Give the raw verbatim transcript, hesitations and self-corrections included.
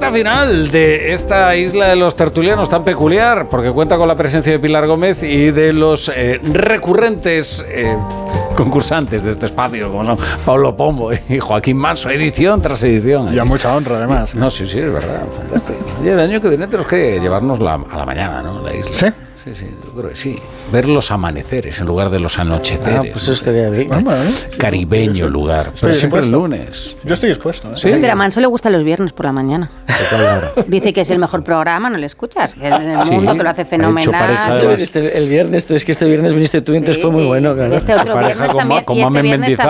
recta final de esta isla de los tertulianos tan peculiar, porque cuenta con la presencia de Pilar Gómez y de los eh, recurrentes eh, concursantes de este espacio, como son Pablo Pombo y Joaquín Manso, edición tras edición. Y a mucha honra, además. No, sí, sí, es verdad, fantástico. Oye, el año que viene tenemos que llevarnos la, a la mañana, ¿no? La isla. ¿Sí? Sí, sí, yo creo que sí. Ver los amaneceres en lugar de los anocheceres. Ah, pues eso estaría bien. Este Bueno, caribeño lugar. Pero Estoy siempre el dispuesto. lunes. Yo estoy dispuesto, ¿eh? Sí. Pero a Manso le gustan los viernes por la mañana. Dice que es el mejor programa, ¿no le escuchas? Que en el Sí, mundo que lo hace ha hecho pareja fenomenal. además. Este, el viernes, es que este viernes viniste tú, entonces Sí, fue muy bueno. Claro. Este otro Pareja viernes con Ma- también. con Y este Mamen viernes Mendizábal.